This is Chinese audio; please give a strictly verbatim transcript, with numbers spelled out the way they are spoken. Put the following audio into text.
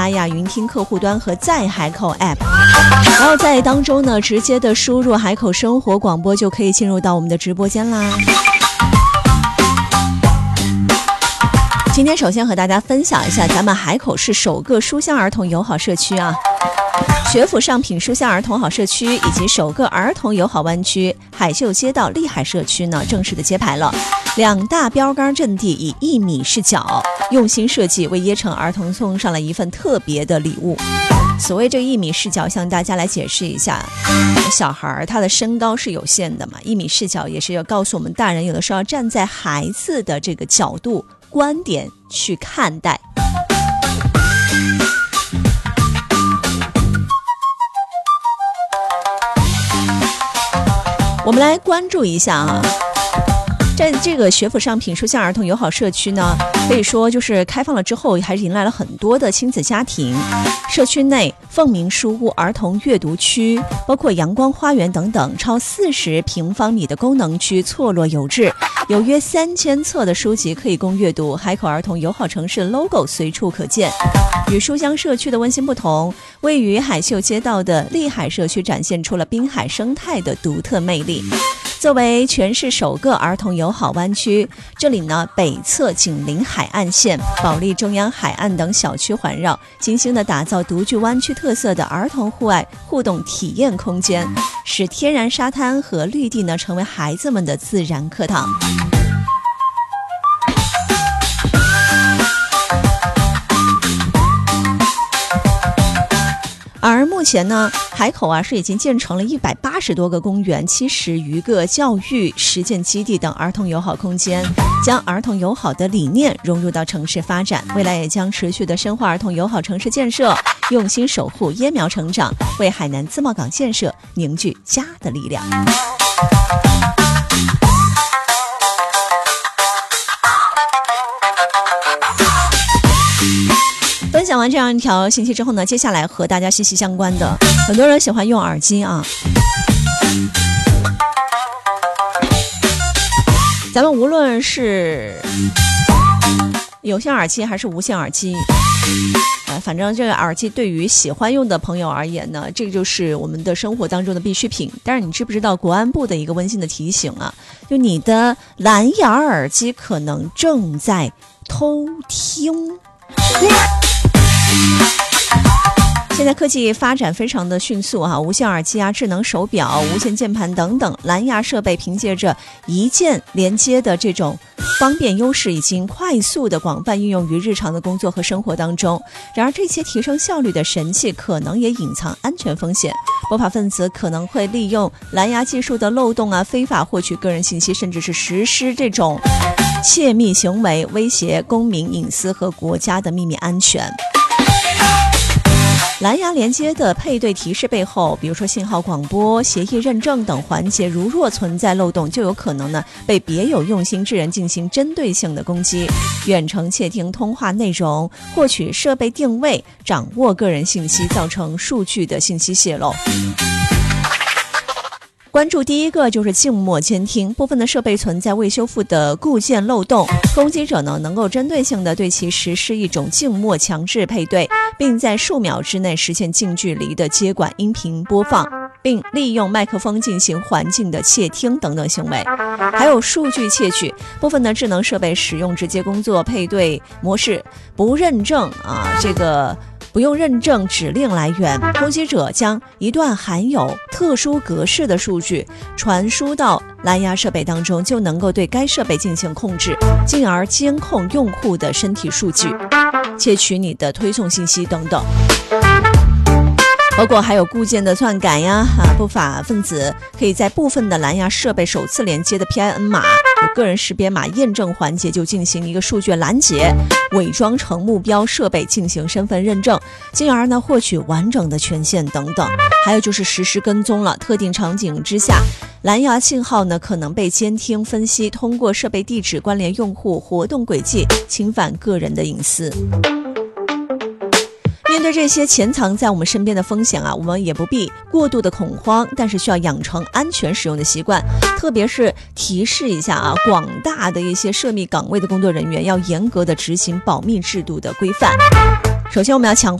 拉雅云听客户端和在海口 App， 然后在当中呢直接的输入海口生活广播就可以进入到我们的直播间啦。今天首先和大家分享一下咱们海口市首个书香儿童友好社区啊，学府上品书香儿童好社区以及首个儿童友好湾区海秀街道利海社区呢正式的揭牌了。两大标杆阵地以一米视角用心设计，为椰城儿童送上了一份特别的礼物。所谓这一米视角，向大家来解释一下，小孩他的身高是有限的嘛，一米视角也是要告诉我们大人，有的时候要站在孩子的这个角度观点去看待。我们来关注一下啊，在这个学府上品书香儿童友好社区呢，可以说就是开放了之后还是迎来了很多的亲子家庭。社区内凤鸣书屋儿童阅读区，包括阳光花园等等超四十平方米的功能区错落有致，有约三千册的书籍可以供阅读，海口儿童友好城市 logo 随处可见。与书香社区的温馨不同，位于海秀街道的利海社区展现出了滨海生态的独特魅力。作为全市首个儿童友好湾区，这里呢北侧紧邻海岸线，保利中央海岸等小区环绕，精心的打造独具湾区特色的儿童户外互动体验空间，使天然沙滩和绿地呢成为孩子们的自然课堂。而目前呢，海口啊是已经建成了一百八十多个公园、七十余个教育实践基地等儿童友好空间，将儿童友好的理念融入到城市发展。未来也将持续的深化儿童友好城市建设，用心守护椰苗成长，为海南自贸港建设凝聚家的力量。分享完这样一条信息之后呢，接下来和大家息息相关的，很多人喜欢用耳机啊。咱们无论是有线耳机还是无线耳机，呃，反正这个耳机对于喜欢用的朋友而言呢，这个就是我们的生活当中的必需品。但是你知不知道国安部的一个温馨的提醒啊，就你的蓝牙耳机可能正在偷听。现在科技发展非常的迅速啊，无线耳机啊、智能手表、无线键盘等等蓝牙设备，凭借着一键连接的这种方便优势，已经快速的广泛应用于日常的工作和生活当中。然而这些提升效率的神器可能也隐藏安全风险，不法分子可能会利用蓝牙技术的漏洞啊，非法获取个人信息，甚至是实施这种窃密行为，威胁公民隐私和国家的秘密安全。蓝牙连接的配对提示背后，比如说信号广播、协议认证等环节，如若存在漏洞，就有可能呢被别有用心之人进行针对性的攻击，远程窃听通话内容，获取设备定位，掌握个人信息，造成数据的信息泄露。关注第一个就是静默监听，部分的设备存在未修复的固件漏洞，攻击者呢能够针对性的对其实施一种静默强制配对，并在数秒之内实现近距离的接管音频播放，并利用麦克风进行环境的窃听等等行为。还有数据窃取，部分的智能设备使用直接工作配对模式，不认证啊这个不用认证指令来源，攻击者将一段含有特殊格式的数据传输到蓝牙设备当中，就能够对该设备进行控制，进而监控用户的身体数据，窃取你的推送信息等等。包括还有固件的篡改呀，啊，不法分子可以在部分的蓝牙设备首次连接的 P I N 码、有个人识别码验证环节就进行一个数据拦截，伪装成目标设备进行身份认证，进而呢获取完整的权限等等。还有就是实时跟踪了，特定场景之下，蓝牙信号呢可能被监听分析，通过设备地址关联用户活动轨迹，侵犯个人的隐私。面对这些潜藏在我们身边的风险啊，我们也不必过度的恐慌，但是需要养成安全使用的习惯，特别是提示一下啊，广大的一些涉密岗位的工作人员要严格的执行保密制度的规范。首先我们要强化